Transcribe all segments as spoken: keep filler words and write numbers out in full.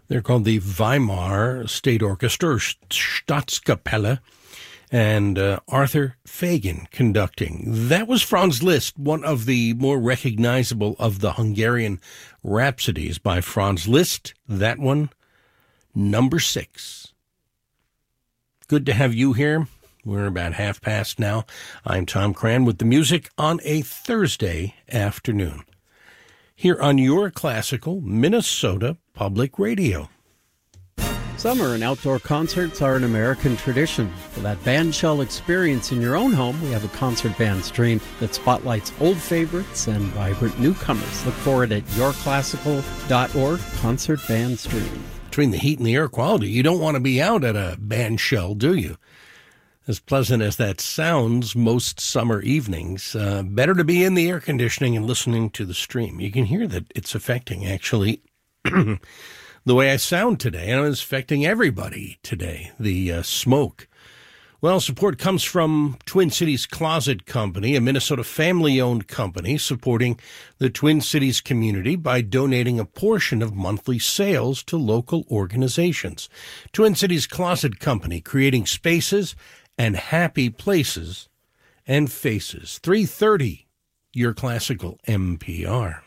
They're called the Weimar State Orchestra, or Staatskapelle, and uh, Arthur Fagan conducting. That was Franz Liszt, one of the more recognizable of the Hungarian rhapsodies by Franz Liszt. That one, number six. Good to have you here. We're about half past now. I'm Tom Cran with the music on a Thursday afternoon, here on your classical Minnesota Public Radio. Summer and outdoor concerts are an American tradition. For that bandshell experience in your own home, we have a concert band stream that spotlights old favorites and vibrant newcomers. Look for it at your classical dot org, concert band stream. Between the heat and the air quality, you don't want to be out at a bandshell, do you? As pleasant as that sounds most summer evenings, uh, better to be in the air conditioning and listening to the stream. You can hear that it's affecting, actually, the way I sound today, and it's affecting everybody today, the uh, smoke. Well, support comes from Twin Cities Closet Company, a Minnesota family-owned company supporting the Twin Cities community by donating a portion of monthly sales to local organizations. Twin Cities Closet Company, creating spaces and happy places and faces. three thirty, your classical M P R.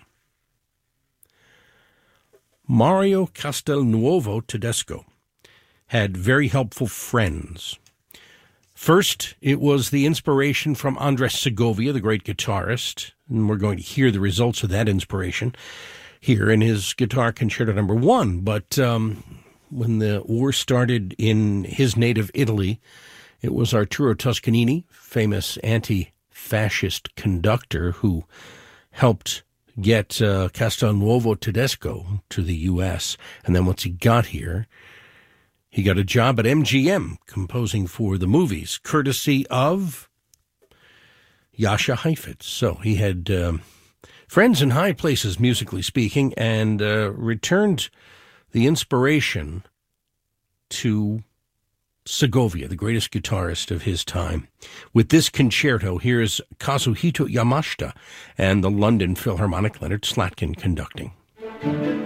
Mario Castelnuovo Tedesco had very helpful friends. First, it was the inspiration from Andres Segovia, the great guitarist, and we're going to hear the results of that inspiration here in his Guitar Concerto number one. But um, when the war started in his native Italy, it was Arturo Toscanini, famous anti-fascist conductor, who helped get uh, Castelnuovo Tedesco to the U S And then once he got here, he got a job at M G M composing for the movies, courtesy of Jascha Heifetz. So he had um, friends in high places, musically speaking, and uh, returned the inspiration to Segovia, the greatest guitarist of his time. With this concerto, here's Kazuhito Yamashita and the London Philharmonic, Leonard Slatkin conducting.